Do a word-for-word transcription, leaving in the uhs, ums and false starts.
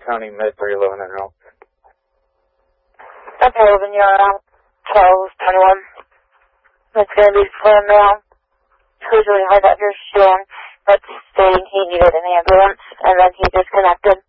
County Med three eleven at home. Okay, well, then you're on twelve twenty-one. It's going to be Slim now. Who's really hard up your shin, but stating he needed an ambulance, and then he disconnected.